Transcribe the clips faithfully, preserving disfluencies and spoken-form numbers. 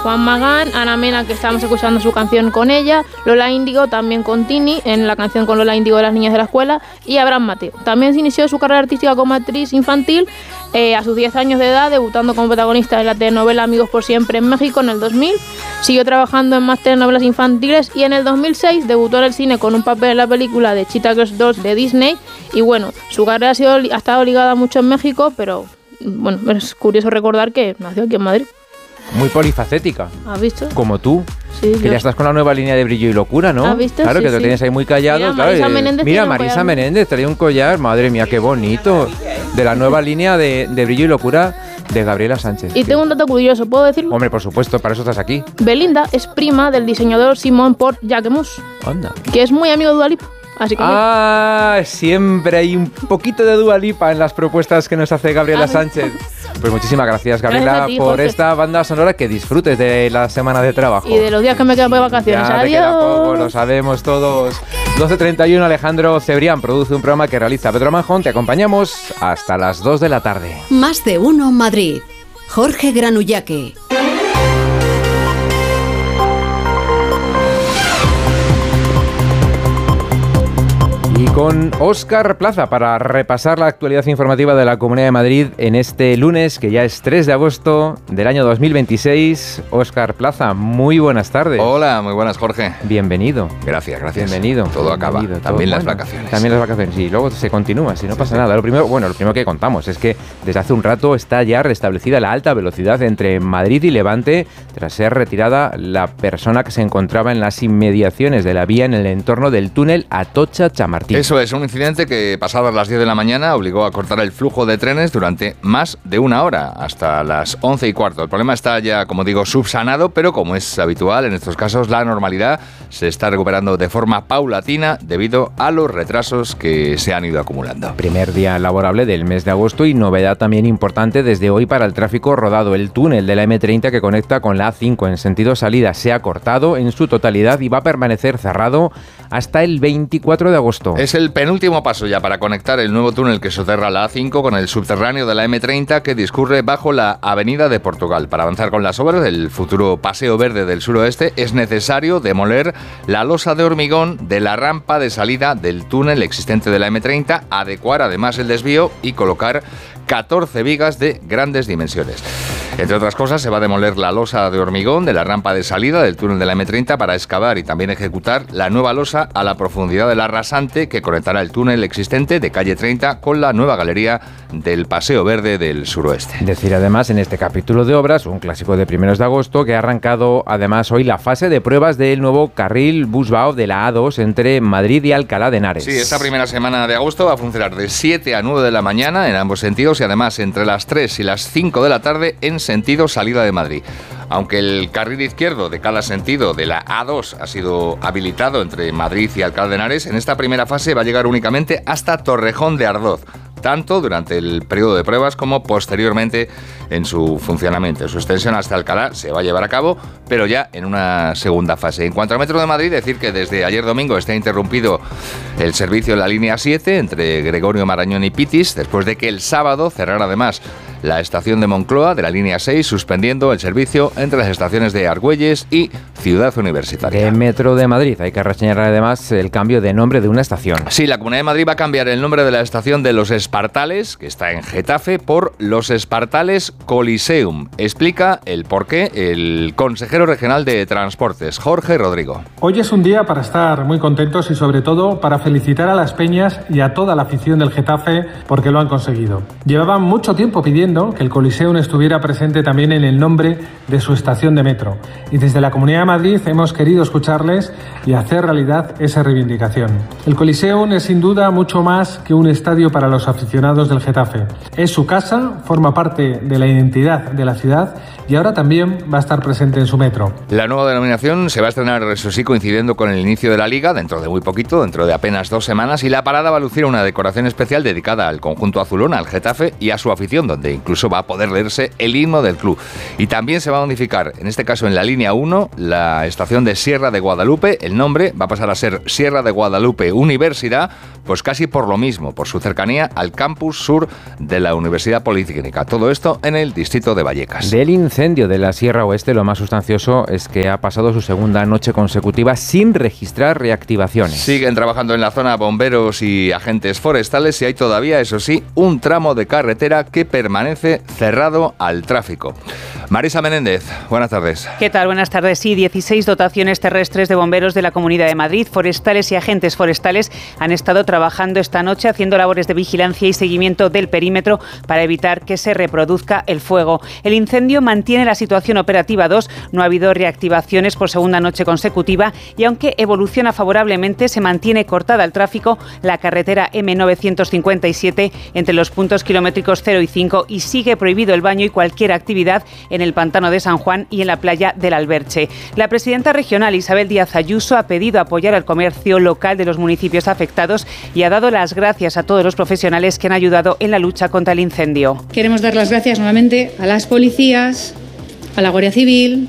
Juan Magán, Ana Mena, que estábamos escuchando su canción con ella, Lola Índigo también con Tini, en la canción con Lola Índigo de las niñas de la escuela, y Abraham Mateo. También se inició su carrera artística como actriz infantil eh, a sus diez años de edad, debutando como protagonista de la telenovela Amigos por Siempre en México en el dos mil. Siguió trabajando en más telenovelas infantiles y en el dos mil seis debutó en el cine con un papel en la película de Cheetah Girls dos de Disney. Y bueno, su carrera ha, sido, ha estado ligada mucho en México, pero bueno, es curioso recordar que nació aquí en Madrid. Muy polifacética. ¿Has visto? Como tú. Sí, que yo... ya estás con la nueva línea de Brillo y Locura, ¿no? ¿Has visto? Claro, sí, que te sí. tienes ahí muy callado. Mira, claro, Marisa Menéndez. Mira, Marisa Menéndez traía un collar. Madre mía, qué bonito. De la nueva línea de, de Brillo y Locura de Gabriela Sánchez. Y tengo un dato curioso, ¿puedo decirlo? Hombre, por supuesto, para eso estás aquí. Belinda es prima del diseñador Simón Port Jacquemus. Anda. Que es muy amigo de Dua Lipa. Así que ah, siempre hay un poquito de Dua Lipa en las propuestas que nos hace Gabriela Sánchez. Pues muchísimas gracias, Gabriela, gracias a ti, por Jorge. esta banda sonora. Que disfrutes de la semana de trabajo. Y de los días que me quedan de vacaciones. Ya Adiós. te queda poco, lo sabemos todos. doce treinta y uno, Alejandro Cebrián produce un programa que realiza Pedro Manjón. Te acompañamos hasta las dos de la tarde. Más de uno Madrid. Jorge Granullaque. Y con Óscar Plaza para repasar la actualidad informativa de la Comunidad de Madrid en este lunes, que ya es tres de agosto del año dos mil veintiséis. Óscar Plaza, muy buenas tardes. Hola, muy buenas, Jorge. Bienvenido. Gracias, gracias. Bienvenido. Todo acaba, Bienvenido, todo. también las Bueno, vacaciones. También las vacaciones, y luego se continúa, si no sí, pasa sí. nada. Lo primero, bueno, lo primero que contamos es que desde hace un rato está ya restablecida la alta velocidad entre Madrid y Levante, tras ser retirada la persona que se encontraba en las inmediaciones de la vía en el entorno del túnel Atocha-Chamartín. Eso es, un incidente que pasadas las diez de la mañana obligó a cortar el flujo de trenes durante más de una hora, hasta las once y cuarto. El problema está ya, como digo, subsanado, pero como es habitual en estos casos, la normalidad se está recuperando de forma paulatina debido a los retrasos que se han ido acumulando. Primer día laborable del mes de agosto y novedad también importante desde hoy para el tráfico rodado. El túnel de la eme treinta que conecta con la a cinco en sentido salida se ha cortado en su totalidad y va a permanecer cerrado hasta el veinticuatro de agosto. Es el penúltimo paso ya para conectar el nuevo túnel que soterra la a cinco con el subterráneo de la eme treinta que discurre bajo la Avenida de Portugal. Para avanzar con las obras del futuro Paseo Verde del Suroeste es necesario demoler la losa de hormigón de la rampa de salida del túnel existente de la eme treinta, adecuar además el desvío y colocar catorce vigas de grandes dimensiones. Entre otras cosas, se va a demoler la losa de hormigón de la rampa de salida del túnel de la eme treinta para excavar y también ejecutar la nueva losa a la profundidad de la rasante que conectará el túnel existente de calle treinta con la nueva galería del Paseo Verde del Suroeste. Decir además en este capítulo de obras, un clásico de primeros de agosto, que ha arrancado además hoy la fase de pruebas del nuevo carril Busbao de la a dos entre Madrid y Alcalá de Henares. Sí, esta primera semana de agosto va a funcionar de siete a nueve de la mañana en ambos sentidos y además entre las tres y las cinco de la tarde en sentido salida de Madrid. Aunque el carril izquierdo de cada sentido de la a dos ha sido habilitado entre Madrid y Alcalá de Henares, en esta primera fase va a llegar únicamente hasta Torrejón de Ardoz, tanto durante el periodo de pruebas como posteriormente en su funcionamiento. Su extensión hasta Alcalá se va a llevar a cabo, pero ya en una segunda fase. En cuanto al Metro de Madrid, decir que desde ayer domingo está interrumpido el servicio en la línea siete entre Gregorio Marañón y Pitis, después de que el sábado cerrara además la estación de Moncloa de la línea seis, suspendiendo el servicio entre las estaciones de Argüelles y Ciudad Universitaria. De Metro de Madrid, hay que reseñar además el cambio de nombre de una estación. Sí, la Comunidad de Madrid va a cambiar el nombre de la estación de Los Espartales, que está en Getafe, por Los Espartales Coliseum. Explica el porqué el consejero regional de Transportes, Jorge Rodrigo. Hoy es un día para estar muy contentos y sobre todo para felicitar a las peñas y a toda la afición del Getafe porque lo han conseguido. Llevaban mucho tiempo pidiendo que el Coliseum estuviera presente también en el nombre de su estación de metro. Y desde la Comunidad de Madrid hemos querido escucharles y hacer realidad esa reivindicación. El Coliseum es sin duda mucho más que un estadio para los aficionados del Getafe. Es su casa, forma parte de la identidad de la ciudad y ahora también va a estar presente en su metro. La nueva denominación se va a estrenar, eso sí, coincidiendo con el inicio de la Liga, dentro de muy poquito, dentro de apenas dos semanas, y la parada va a lucir una decoración especial dedicada al conjunto azulón, al Getafe y a su afición, donde incluso va a poder leerse el himno del club. Y también se va a unificar, en este caso en la línea uno, la la estación de Sierra de Guadalupe. El nombre va a pasar a ser Sierra de Guadalupe Universidad, pues casi por lo mismo, por su cercanía al campus sur de la Universidad Politécnica. Todo esto en el distrito de Vallecas. Del incendio de la Sierra Oeste, lo más sustancioso es que ha pasado su segunda noche consecutiva sin registrar reactivaciones. Siguen trabajando en la zona bomberos y agentes forestales y hay todavía, eso sí, un tramo de carretera que permanece cerrado al tráfico. Marisa Menéndez, buenas tardes. ¿Qué tal? Buenas tardes. Sí, dieciséis dotaciones terrestres de bomberos de la Comunidad de Madrid, forestales y agentes forestales han estado trabajando esta noche haciendo labores de vigilancia y seguimiento del perímetro para evitar que se reproduzca el fuego. El incendio mantiene la situación operativa dos, no ha habido reactivaciones por segunda noche consecutiva y aunque evoluciona favorablemente, se mantiene cortada al tráfico la carretera eme novecientos cincuenta y siete entre los puntos kilométricos cero y cinco y sigue prohibido el baño y cualquier actividad en el pantano de San Juan y en la playa del Alberche. La presidenta regional Isabel Díaz Ayuso ha pedido apoyar al comercio local de los municipios afectados y ha dado las gracias a todos los profesionales que han ayudado en la lucha contra el incendio. Queremos dar las gracias nuevamente a las policías, a la Guardia Civil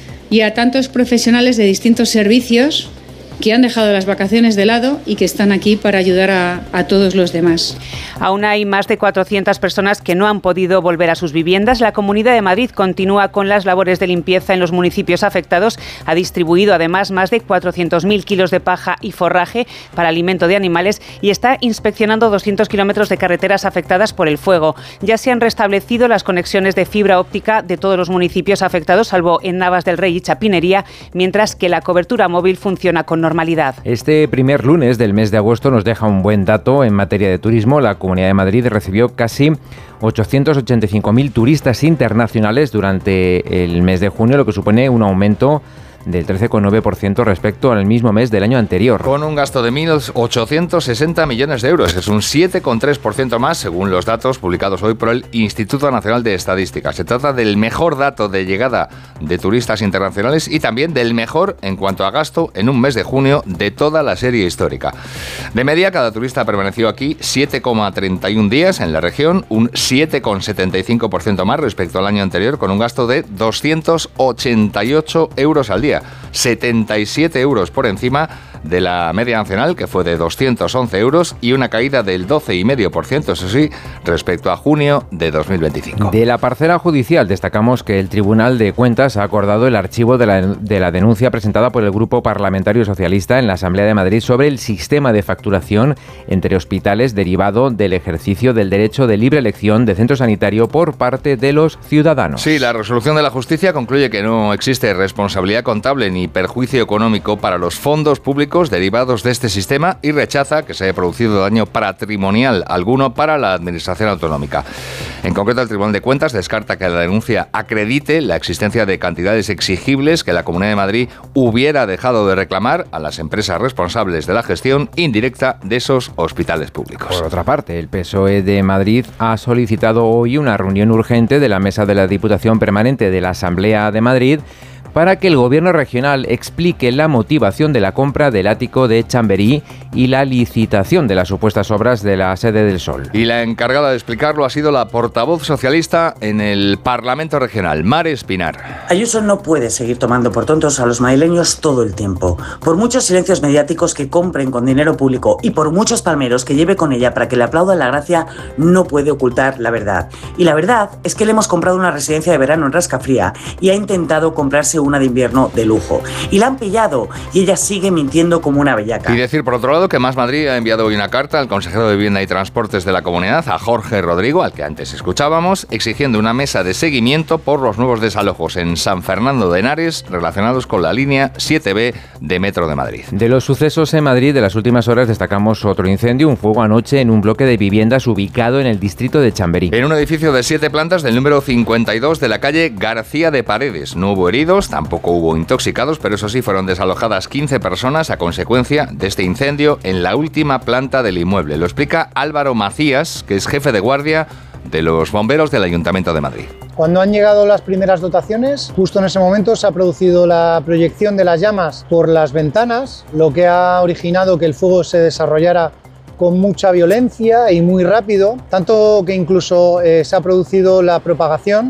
y a tantos profesionales de distintos servicios que han dejado las vacaciones de lado y que están aquí para ayudar a, a todos los demás. Aún hay más de cuatrocientas personas que no han podido volver a sus viviendas. La Comunidad de Madrid continúa con las labores de limpieza en los municipios afectados. Ha distribuido además más de cuatrocientos mil kilos de paja y forraje para alimento de animales y está inspeccionando doscientos kilómetros de carreteras afectadas por el fuego. Ya se han restablecido las conexiones de fibra óptica de todos los municipios afectados, salvo en Navas del Rey y Chapinería, mientras que la cobertura móvil funciona con normalidad. Este primer lunes del mes de agosto nos deja un buen dato en materia de turismo. La Comunidad de Madrid recibió casi ochocientos ochenta y cinco mil turistas internacionales durante el mes de junio, lo que supone un aumento del trece coma nueve por ciento respecto al mismo mes del año anterior. Con un gasto de mil ochocientos sesenta millones de euros. Es un siete coma tres por ciento más, según los datos publicados hoy por el Instituto Nacional de Estadística. Se trata del mejor dato de llegada de turistas internacionales y también del mejor en cuanto a gasto en un mes de junio de toda la serie histórica. De media, cada turista permaneció aquí siete coma treinta y uno días en la región, un siete coma setenta y cinco por ciento más respecto al año anterior, con un gasto de doscientos ochenta y ocho euros al día. setenta y siete euros por encima de la media nacional, que fue de doscientos once euros, y una caída del doce coma cinco por ciento, eso sí, respecto a junio de dos mil veinticinco. De la parcela judicial destacamos que el Tribunal de Cuentas ha acordado el archivo de la, de la denuncia presentada por el Grupo Parlamentario Socialista en la Asamblea de Madrid sobre el sistema de facturación entre hospitales derivado del ejercicio del derecho de libre elección de centro sanitario por parte de los ciudadanos. Sí, la resolución de la justicia concluye que no existe responsabilidad contable ni perjuicio económico para los fondos públicos derivados de este sistema y rechaza que se haya producido daño patrimonial alguno para la Administración autonómica. En concreto, el Tribunal de Cuentas descarta que la denuncia acredite la existencia de cantidades exigibles que la Comunidad de Madrid hubiera dejado de reclamar a las empresas responsables de la gestión indirecta de esos hospitales públicos. Por otra parte, el P S O E de Madrid ha solicitado hoy una reunión urgente de la Mesa de la Diputación Permanente de la Asamblea de Madrid para que el Gobierno regional explique la motivación de la compra del ático de Chamberí y la licitación de las supuestas obras de la sede del Sol. Y la encargada de explicarlo ha sido la portavoz socialista en el Parlamento Regional, Mar Espinar. Ayuso no puede seguir tomando por tontos a los madrileños todo el tiempo. Por muchos silencios mediáticos que compren con dinero público y por muchos palmeros que lleve con ella para que le aplaudan la gracia, no puede ocultar la verdad. Y la verdad es que le hemos comprado una residencia de verano en Rascafría y ha intentado comprarse una de invierno de lujo. Y la han pillado y ella sigue mintiendo como una bellaca. Y decir, por otro lado, que Más Madrid ha enviado hoy una carta al consejero de Vivienda y Transportes de la Comunidad, a Jorge Rodrigo, al que antes escuchábamos, exigiendo una mesa de seguimiento por los nuevos desalojos en San Fernando de Henares relacionados con la línea siete B de Metro de Madrid. De los sucesos en Madrid de las últimas horas destacamos otro incendio, un fuego anoche en un bloque de viviendas ubicado en el distrito de Chamberí. En un edificio de siete plantas del número cincuenta y dos de la calle García de Paredes. No hubo heridos, tampoco hubo intoxicados, pero eso sí, fueron desalojadas quince personas a consecuencia de este incendio en la última planta del inmueble. Lo explica Álvaro Macías, que es jefe de guardia de los bomberos del Ayuntamiento de Madrid. Cuando han llegado las primeras dotaciones, justo en ese momento se ha producido la proyección de las llamas por las ventanas, lo que ha originado que el fuego se desarrollara con mucha violencia y muy rápido, tanto que incluso eh, se ha producido la propagación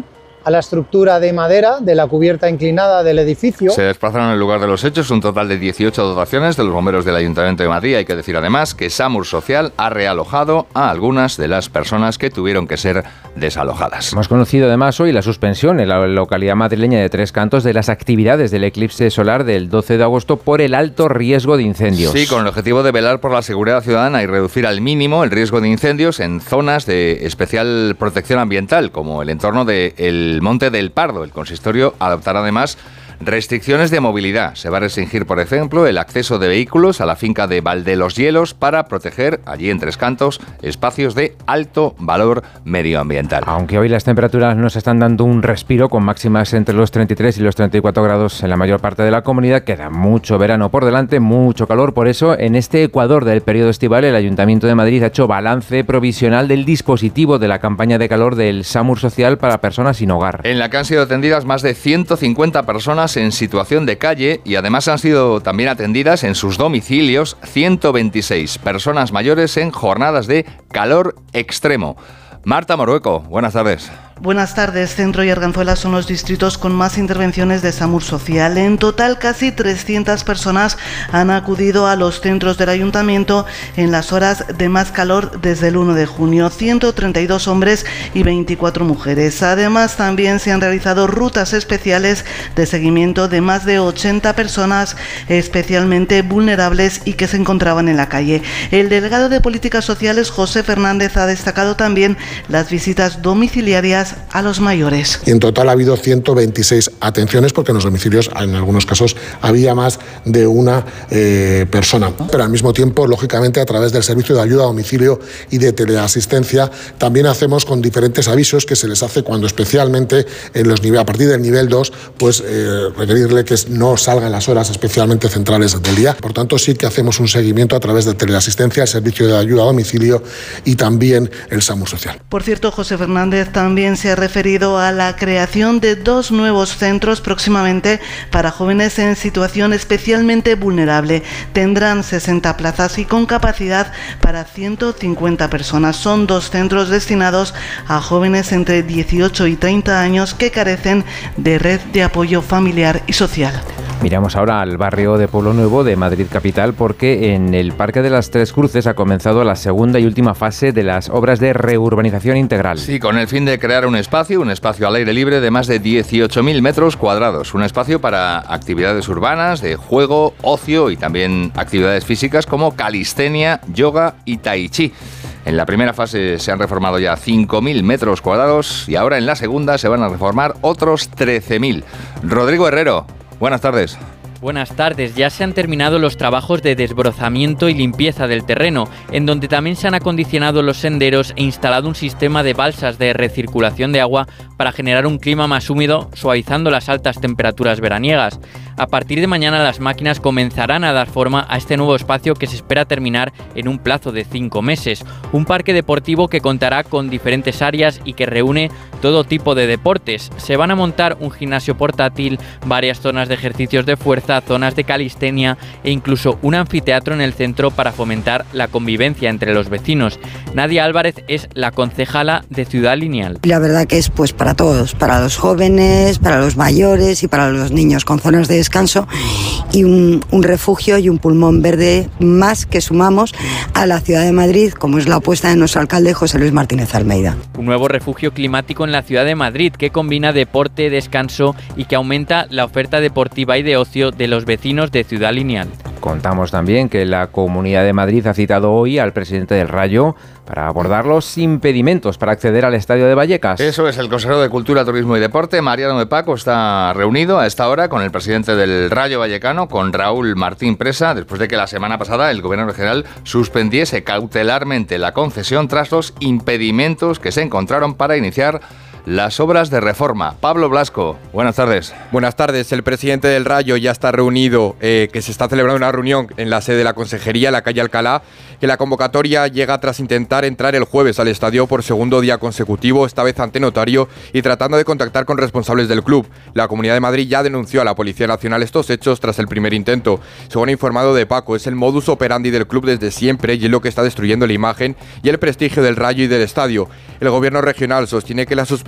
a la estructura de madera de la cubierta inclinada del edificio. Se desplazaron al lugar de los hechos un total de dieciocho dotaciones de los bomberos del Ayuntamiento de Madrid. Hay que decir además que SAMUR Social ha realojado a algunas de las personas que tuvieron que ser desalojadas. Hemos conocido además hoy la suspensión en la localidad madrileña de Tres Cantos de las actividades del eclipse solar del doce de agosto por el alto riesgo de incendios. Sí, con el objetivo de velar por la seguridad ciudadana y reducir al mínimo el riesgo de incendios en zonas de especial protección ambiental, como el entorno del Monte del Pardo. El consistorio adoptará además restricciones de movilidad. Se va a restringir, por ejemplo, el acceso de vehículos a la finca de Valdelosyielos para proteger, allí en Tres Cantos, espacios de alto valor medioambiental. Aunque hoy las temperaturas nos están dando un respiro con máximas entre los treinta y tres y los treinta y cuatro grados en la mayor parte de la comunidad, queda mucho verano por delante, mucho calor. Por eso, en este ecuador del periodo estival, el Ayuntamiento de Madrid ha hecho balance provisional del dispositivo de la campaña de calor del SAMUR Social para personas sin hogar. En la que han sido atendidas más de ciento cincuenta personas en situación de calle y además han sido también atendidas en sus domicilios ciento veintiséis personas mayores en jornadas de calor extremo. Marta Morueco, buenas tardes. Buenas tardes. Centro y Arganzuela son los distritos con más intervenciones de SAMUR Social. En total, casi trescientas personas han acudido a los centros del Ayuntamiento en las horas de más calor desde el uno de junio. ciento treinta y dos hombres y veinticuatro mujeres. Además, también se han realizado rutas especiales de seguimiento de más de ochenta personas especialmente vulnerables y que se encontraban en la calle. El delegado de Políticas Sociales, José Fernández, ha destacado también las visitas domiciliarias a los mayores. Y en total ha habido ciento veintiséis atenciones porque en los domicilios en algunos casos había más de una eh, persona. Pero al mismo tiempo, lógicamente, a través del servicio de ayuda a domicilio y de teleasistencia, también hacemos con diferentes avisos que se les hace cuando especialmente en los niveles, a partir del nivel dos, pues eh, requerirle que no salgan las horas especialmente centrales del día. Por tanto, sí que hacemos un seguimiento a través de teleasistencia, el servicio de ayuda a domicilio y también el SAMUR Social. Por cierto, José Fernández también se ha referido a la creación de dos nuevos centros próximamente para jóvenes en situación especialmente vulnerable. Tendrán sesenta plazas y con capacidad para ciento cincuenta personas. Son dos centros destinados a jóvenes entre dieciocho y treinta años que carecen de red de apoyo familiar y social. Miramos ahora al barrio de Pueblo Nuevo de Madrid capital porque en el Parque de las Tres Cruces ha comenzado la segunda y última fase de las obras de reurbanización integral. Sí, con el fin de crear un espacio, un espacio al aire libre de más de dieciocho mil metros cuadrados. Un espacio para actividades urbanas, de juego, ocio y también actividades físicas como calistenia, yoga y tai chi. En la primera fase se han reformado ya cinco mil metros cuadrados y ahora en la segunda se van a reformar otros trece mil. Rodrigo Herrero, buenas tardes. Buenas tardes, ya se han terminado los trabajos de desbrozamiento y limpieza del terreno, en donde también se han acondicionado los senderos e instalado un sistema de balsas de recirculación de agua para generar un clima más húmedo, suavizando las altas temperaturas veraniegas. A partir de mañana las máquinas comenzarán a dar forma a este nuevo espacio que se espera terminar en un plazo de cinco meses. Un parque deportivo que contará con diferentes áreas y que reúne todo tipo de deportes. Se van a montar un gimnasio portátil, varias zonas de ejercicios de fuerza, zonas de calistenia e incluso un anfiteatro en el centro para fomentar la convivencia entre los vecinos. Nadia Álvarez es la concejala de Ciudad Lineal. La verdad que es pues para todos, para los jóvenes, para los mayores y para los niños, con zonas de descanso y un, un refugio y un pulmón verde más que sumamos a la ciudad de Madrid, como es la apuesta de nuestro alcalde José Luis Martínez Almeida. Un nuevo refugio climático en la ciudad de Madrid que combina deporte, descanso y que aumenta la oferta deportiva y de ocio de los vecinos de Ciudad Lineal. Contamos también que la Comunidad de Madrid ha citado hoy al presidente del Rayo para abordar los impedimentos para acceder al Estadio de Vallecas. Eso es, el consejero de Cultura, Turismo y Deporte, Mariano de Paco, está reunido a esta hora con el presidente del Rayo Vallecano, con Raúl Martín Presa, después de que la semana pasada el gobierno regional suspendiese cautelarmente la concesión tras los impedimentos que se encontraron para iniciar las obras de reforma. Pablo Blasco, buenas tardes. Buenas tardes. El presidente del Rayo ya está reunido, eh, que se está celebrando una reunión en la sede de la Consejería, en la calle Alcalá, que la convocatoria llega tras intentar entrar el jueves al estadio por segundo día consecutivo, esta vez ante notario y tratando de contactar con responsables del club. La Comunidad de Madrid ya denunció a la Policía Nacional estos hechos tras el primer intento. Según ha informado de Paco, es el modus operandi del club desde siempre y es lo que está destruyendo la imagen y el prestigio del Rayo y del estadio. El gobierno regional sostiene que la suspensión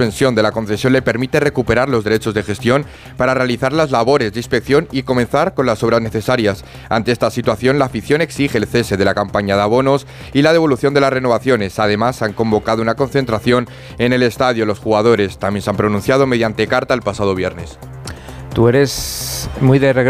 suspensión de la concesión le permite recuperar los derechos de gestión para realizar las labores de inspección y comenzar con las obras necesarias. Ante esta situación, la afición exige el cese de la campaña de abonos y la devolución de las renovaciones. Además, han convocado una concentración en el estadio. Los jugadores también se han pronunciado mediante carta el pasado viernes. Tú eres muy de regreso